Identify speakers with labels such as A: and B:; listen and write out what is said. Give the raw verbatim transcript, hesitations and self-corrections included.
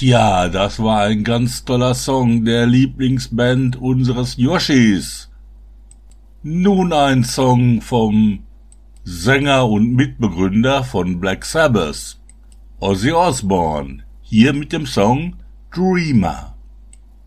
A: Tja, das war ein ganz toller Song der Lieblingsband unseres Yoshis. Nun ein Song vom Sänger und Mitbegründer von Black Sabbath, Ozzy Osbourne, hier mit dem Song Dreamer.